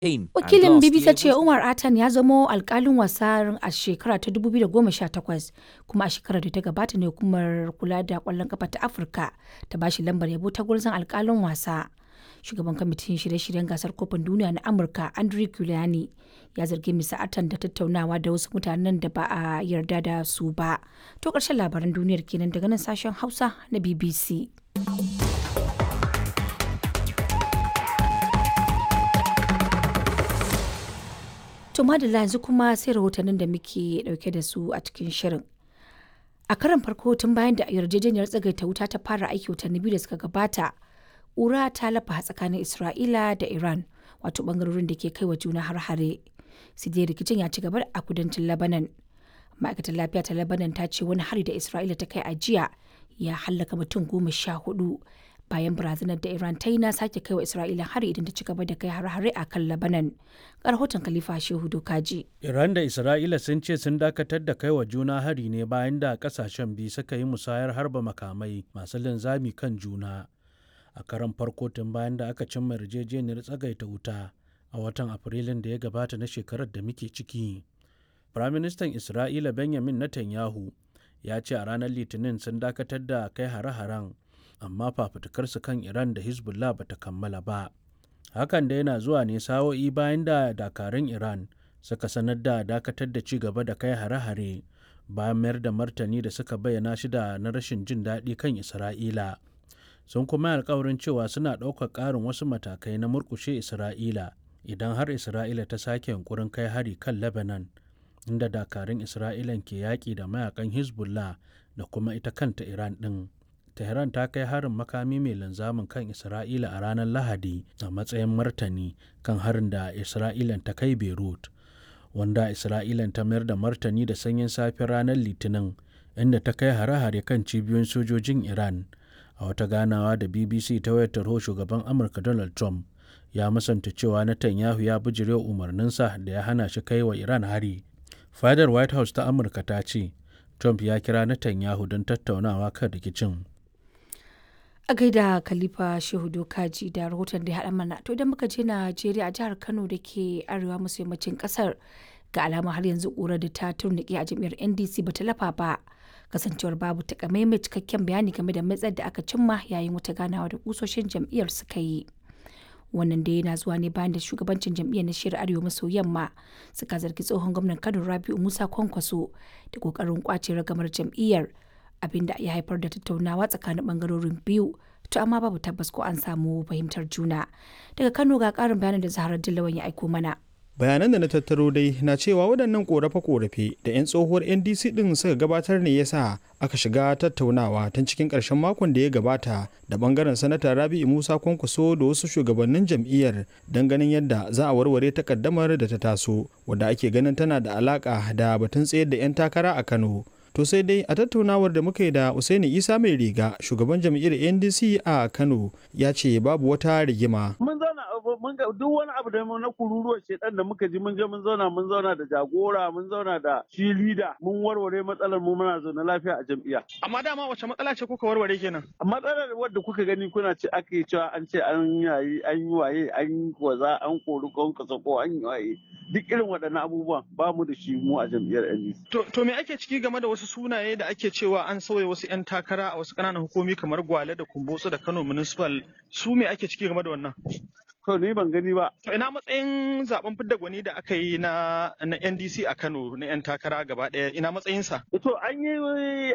Wakilin BBC ce Umar Atan ya zamo alkalin wasa a shekara ta 2018 kuma a shekarar da ta gabata ne hukumar kula da kwallon kafa ta Afirka ta bashi lambar yabo ta gurzon alkalin wasa. Shugaban kwamitin shirye-shiryen gasar kofin duniya na Amurka Andre Giuliani ya zargi Mr. Atan da tattaunawa da wasu mutanen da ba a yarda da su ba. To ƙarshen labaran duniyar kenan daga nan sashen Hausa na BBC. To madalla yanzu kuma sai rahotannin da muke dauke da su a cikin shirin. A karan farko tun bayan da yarjejeniyar tsagaita wuta ta fara aiki watanni biyu da suka gabata, ƙura ta lafa tsakanin Isra'ila da Iran, wato bangarorin da ke kai wa juna har-hare. Sai dai rikicin ya ci gaba a kudancin Lebanon. Ma'aikatar lafiya ta Lebanon ta ce wani hari da Isra'ila ta kai a jiya ya hallaka mutum 14 bayan barazanar da Iran ta yi na sake kai wa Isra'ila hari idan ta ci gaba da kai har-hare a kan Lebanon. Rahoton Khalifa Shehu Dokaji. Iran da Isra'ila sun ce sun dakatar da kai wa juna hari ne bayan da kasashen biyu suka yi musayar harba makamai masu linzami kan juna. A karan farko tun bayan da aka cimma yarjejeniyar tsagaita wuta a watan Afrilun da ya gabata na shekarar da muke ciki. Firaministan Isra'ila Benjamin Netanyahu ya ce a ranar Litinin sun dakatar da kai hare-haren, amma fafutukarsu kan Iran da Hezbollah bata kammala ba. Hakan da yana zuwa ne sa'o'i bayan da dakarun Iran suka sanar da dakatar da ci gaba da kai hare-hare bayan mayar da martani da suka bayyana shi da na rashin jin daɗi kan Isra'ila. Sun kuma yi alkawarin cewa suna ɗaukar ƙarin wasu matakai na murƙushe Isra'ila idan har Isra'ila ta sake yunkurin kai hari kan Lebanon, inda dakarun Isra'ilan ke yaƙi da mayakan Hezbollah da kuma ita kanta Iran ɗin. Tehran ta kai harin makami mai linzamin kan Isra'ila a ranar Lahadi a matsayin martani kan harin da Isra'ilan ta kai Beirut, wanda Isra'ilan ta mayar da martani da sanyin safe ranar Litinin, inda ta kai hare-hare kan cibiyoyin sojojin Iran. A wata ganawa da BBC ta wayar tarho, shugaban Amurka Donald Trump ya musanta cewa Netanyahu ya bijire umarninsa da ya hana shi kai wa Iran hari. Fadar White House ta Amurka ta ce Trump ya kira Netanyahu don tattaunawa kan rikicin. A gaida Khalifa Shehu Dokaji da rahoton da ya haɗa mana. To idan muka je Najeriya, a jihar Kano da ke arewa maso yammacin ƙasar, ga alama har yanzu ƙurar da ta turnike a jam'iyyar NDC ba ta lafa ba, kasancewar babu takamaimai cikakken bayani game da matsayar da aka cimma yayin wata ganawa da kusoshin jam'iyyar suka yi. Wannan da yana zuwa ne bayan da shugabancin jam'iyyar na shiyar arewa maso yamma suka zargi tsohon gwamnan Kano Rabi'u Musa Kwankwaso da kokarin kwace ragamar jam'iyyar, abinda ya haifar da tattaunawa tsakanin bangarorin biyu, to amma babu tabbas ko an samu fahimtar juna. Daga Kano ga karin bayanin da Zaharar Dillawan ya aiko mana. Bayanan da na tattaro dai na cewa waɗannan ƙorafe-ƙorafe da 'yan tsohuwar NDC ɗin suka gabatar ne ya sa aka shiga tattaunawa tun cikin ƙarshen makon da ya gabata da ɓangaren sanata Rabi'u Musa Kwankwaso da wasu shugabannin jam'iyyar don ganin yadda za a warware takaddamar da ta taso, wadda ake ganin tana da alaƙa da batun tsayar da 'yan takara a Kano. To sai dai a tattaunawar da muka yi da Usaini Isa Mai Riga, shugaban jam'iyyar NDC a Kano, ya ce babu wata rigima. Mun zauna mun ga duk wani abu da na kururuwar shedan da muka ji mun je mun zauna da jagora, mun zauna da shi leader, mun warware matsalar mu, muna zaune lafiya a jam'iyya. Amma dama wace matsala ce kuka warware kenan? Matsalar wadda kuka gani kuna ce ake cewa an ce an yayi, an yi waye, an yi kwaza, an kori Kwankwaso ko an yi waye. Duk irin waɗannan abubuwan ba mu da shi mu a jam'iyyar NDC. To me ake ciki game da wasu sunaye da ake cewa an sauya wasu 'yan takara a wasu ƙananan hukumi kamar Gwale da Kumbotso da Kano Municipal, su me ake ciki game da wannan? To ni ban gani ba. To ina matsayin zaben fidda gwani da aka yi na NDC a Kano na 'yan takara gaba ɗaya, ina matsayinsa? To an yi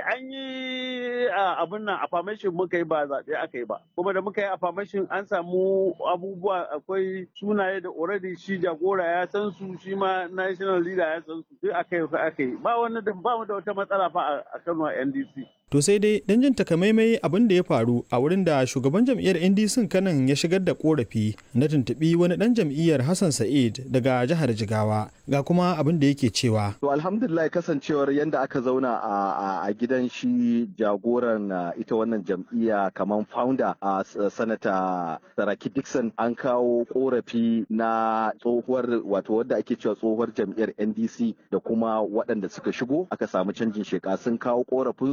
abin nan affirmation muka yi, ba zaɓe aka yi ba. Kuma da muka yi affirmation an samu abubuwa, akwai sunaye da already shi jagora ya san su, shi ma national leader ya san su, duk aka yi. Ba mu da wata matsala fa a Kano a NDC. To sai dai dan jin takamaimai abin da ya faru a wurin da shugaban jam'iyyar NDC kanan ya shigar da korafi, na tuntuɓi wani dan jam'iyyar Hassan Sa'id daga jihar Jigawa, ga kuma abin da yake cewa. To alhamdulillah, kasancewar yadda aka zauna a gidan shi jagoran ita wannan jam'iyya kamar founder a sanata Saraki Dixon, an kawo korafi na tsohuwar, wato wadda ake cewa tsohuwar jam'iyyar NDC da kuma waɗanda suka shigo aka samu canjin sheka, sun kawo korafinsu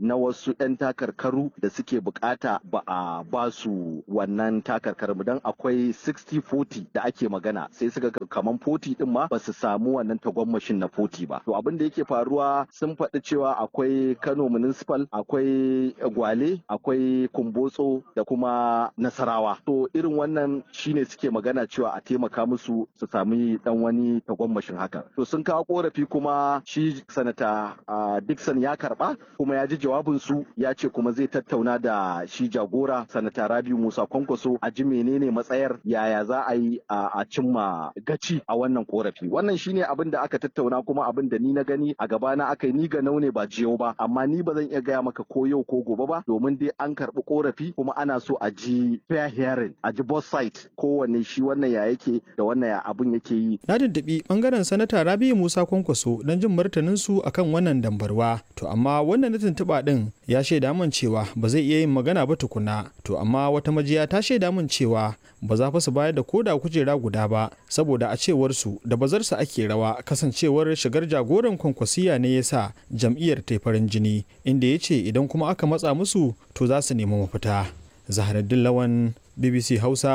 na wasu 'yan takarkaru da suke bukata ba a ba su wannan takarkaru don akwai 60-40 da ake magana sai suka kaman 40 din ma ba su samu wannan tagwammashin na 40 ba. To abin da yake faruwa sun faɗi cewa akwai Kano Municipal, akwai Gwale, akwai Kumbotso da kuma Nasarawa. To irin wannan shine suke magana cewa a taimaka musu su sami dan wani tagwammashin haka. To sun kawo korafi kuma shi sanata Dixon ya karba kuma ya ji jawabin su ya ce kuma zai tattauna da shi jagora sanata Rabiu Musa Kwankwaso a ji menene matsayar yaya za a yi a cimma gaci a wannan korafi. Wannan shine abin da aka tattauna kuma abin da ni na gani a gabana aka yi, ni ga naune ba jiyau ba, amma ni ba zan iya gaya maka ko yau ko gobe ba domin dai an karbi korafi kuma ana so a ji fair hearing, a ji both side, kowanne shi wannan ya yake da wannan ya abin yake yi. Na tuntuɓi bangaren sanata Rabiu Musa Kwankwaso don jin martanin su akan wannan dambarwa, to amma wannan na tuntuɓa din ya shaida min cewa ba zai iya yin magana ba tukuna. To amma wata majiya ta shaida min cewa ba za fa su bayar da koda kujera guda ba saboda a cewar su da bazarsa ake rawa, kasancewar shigar jagoran Kwankwasiya ne yasa jam'iyyar ta farin jini, inda ya ce idan kuma aka matsa musu to za su nemi mafita. Zaharaddin Lawan, BBC Hausa.